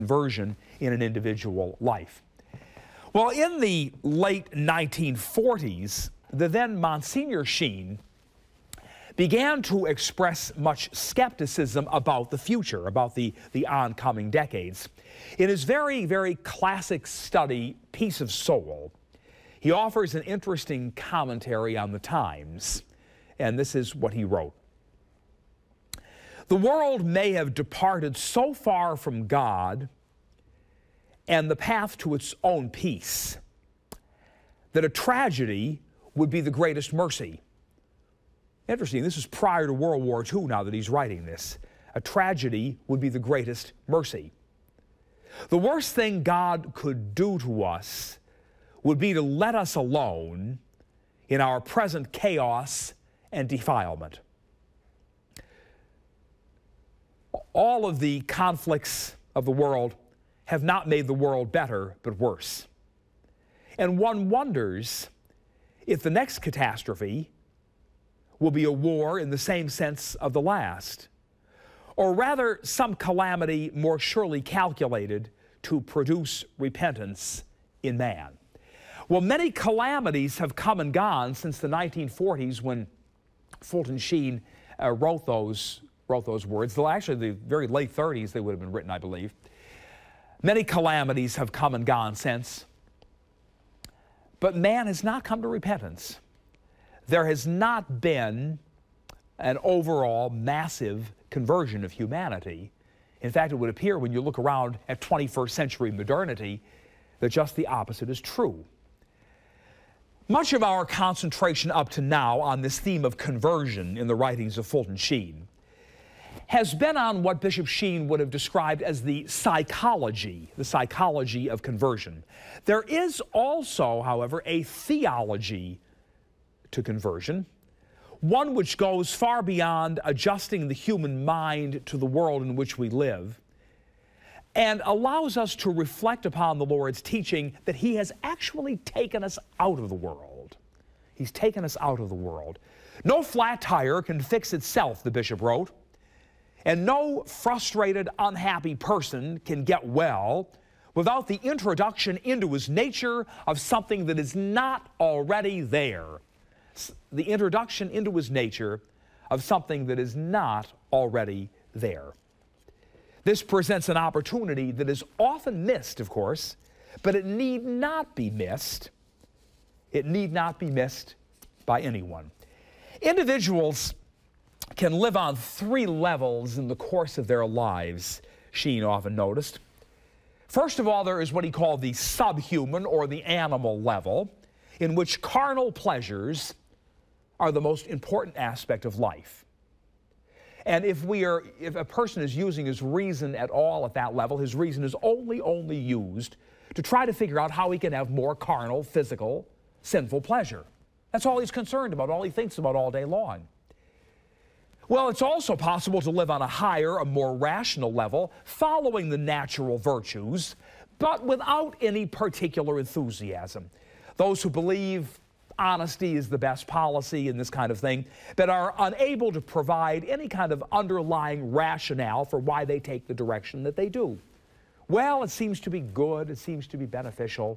conversion in an individual life. Well, in the late 1940s, the then Monsignor Sheen began to express much skepticism about the future, about the oncoming decades. In his very, very classic study, Peace of Soul, he offers an interesting commentary on the times, and this is what he wrote. The world may have departed so far from God and the path to its own peace that a tragedy would be the greatest mercy. Interesting, this is prior to World War II now that he's writing this. A tragedy would be the greatest mercy. The worst thing God could do to us would be to let us alone in our present chaos and defilement. All of the conflicts of the world have not made the world better, but worse. And one wonders if the next catastrophe will be a war in the same sense of the last, or rather some calamity more surely calculated to produce repentance in man. Well, many calamities have come and gone since the 1940s when Fulton Sheen wrote those words. Though actually, the very late 30s they would have been written, I believe. Many calamities have come and gone since, but man has not come to repentance. There has not been an overall massive conversion of humanity. In fact, it would appear when you look around at 21st century modernity that just the opposite is true. Much of our concentration up to now on this theme of conversion in the writings of Fulton Sheen has been on what Bishop Sheen would have described as the psychology of conversion. There is also, however, a theology to conversion, one which goes far beyond adjusting the human mind to the world in which we live and allows us to reflect upon the Lord's teaching that He has actually taken us out of the world. He's taken us out of the world. No flat tire can fix itself, the bishop wrote, and no frustrated, unhappy person can get well without the introduction into his nature of something that is not already there. The introduction into his nature of something that is not already there. This presents an opportunity that is often missed, of course, but it need not be missed. It need not be missed by anyone. Individuals can live on three levels in the course of their lives, Sheen often noticed. First of all, there is what he called the subhuman or the animal level, in which carnal pleasures are the most important aspect of life. And if a person is using his reason at all at that level, his reason is only used to try to figure out how he can have more carnal, physical, sinful pleasure. That's all he's concerned about, all he thinks about all day long. Well, it's also possible to live on a higher, a more rational level, following the natural virtues, but without any particular enthusiasm. Those who believe honesty is the best policy and this kind of thing, but are unable to provide any kind of underlying rationale for why they take the direction that they do. Well, it seems to be good, it seems to be beneficial,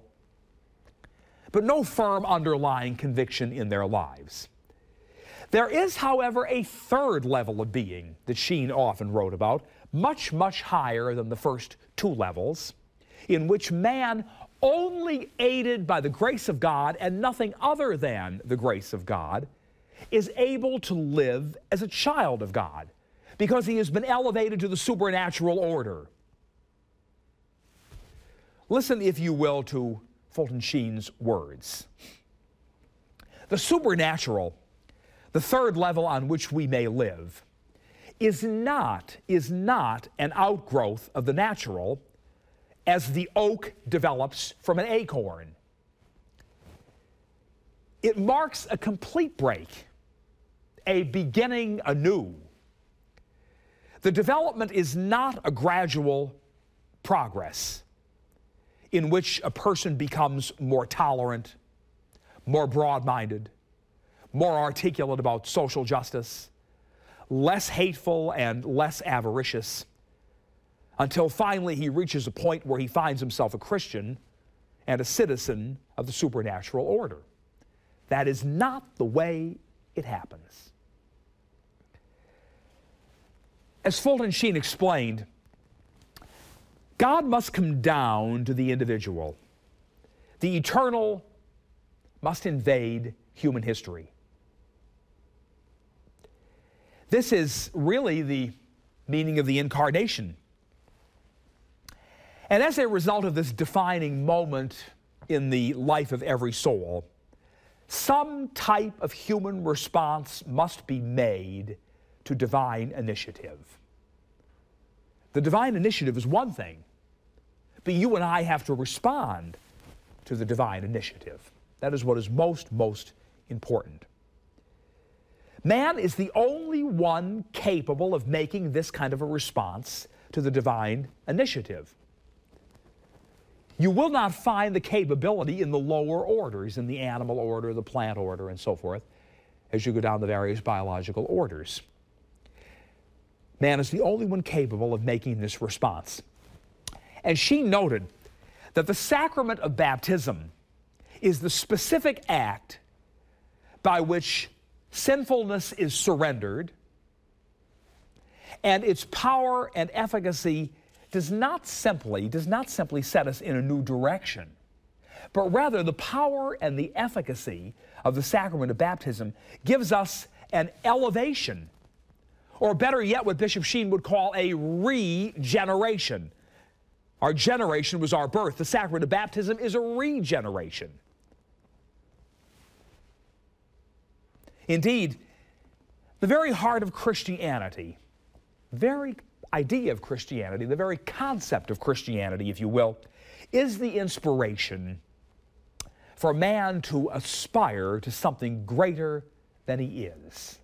but no firm underlying conviction in their lives. There is, however, a third level of being that Sheen often wrote about, much, much higher than the first two levels, in which man, only aided by the grace of God and nothing other than the grace of God, is able to live as a child of God because he has been elevated to the supernatural order. Listen, if you will, to Fulton Sheen's words. The supernatural, the third level on which we may live, is not an outgrowth of the natural as the oak develops from an acorn. It marks a complete break, a beginning anew. The development is not a gradual progress in which a person becomes more tolerant, more broad-minded, more articulate about social justice, less hateful and less avaricious. until finally he reaches a point where he finds himself a Christian and a citizen of the supernatural order. That is not the way it happens. As Fulton Sheen explained, God must come down to the individual. The eternal must invade human history. This is really the meaning of the incarnation. And as a result of this defining moment in the life of every soul, some type of human response must be made to divine initiative. The divine initiative is one thing, but you and I have to respond to the divine initiative. That is what is most important. Man is the only one capable of making this kind of a response to the divine initiative. You will not find the capability in the lower orders, in the animal order, the plant order, and so forth, as you go down the various biological orders. Man is the only one capable of making this response. And she noted that the sacrament of baptism is the specific act by which sinfulness is surrendered, and its power and efficacy does not simply set us in a new direction, but rather the power and the efficacy of the sacrament of baptism gives us an elevation, or better yet, what Bishop Sheen would call a regeneration. Our generation was our birth. The sacrament of baptism is a regeneration. Indeed, the very heart of Christianity, very idea of Christianity, the very concept of Christianity, if you will, is the inspiration for man to aspire to something greater than he is.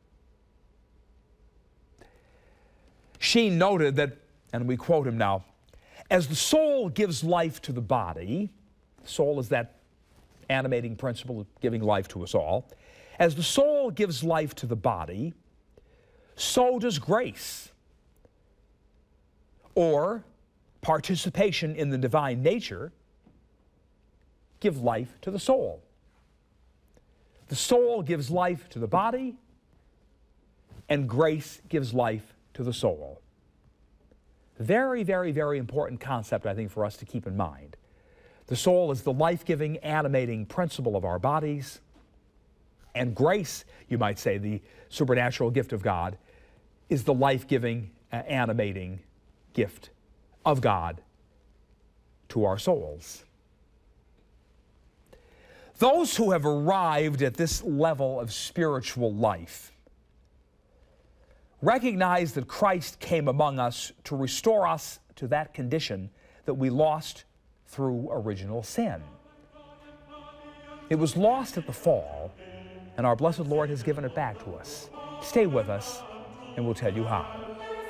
Sheen noted that, and we quote him now, as the soul gives life to the body, soul is that animating principle of giving life to us all, as the soul gives life to the body, so does grace, or participation in the divine nature, give life to the soul. The soul gives life to the body, and grace gives life to the soul. Very, very, very important concept, I think, for us to keep in mind. The soul is the life-giving, animating principle of our bodies, and grace, you might say, the supernatural gift of God, is the life-giving, animating gift of God to our souls. Those who have arrived at this level of spiritual life recognize that Christ came among us to restore us to that condition that we lost through original sin. It was lost at the fall, and our blessed Lord has given it back to us. Stay with us, and we'll tell you how.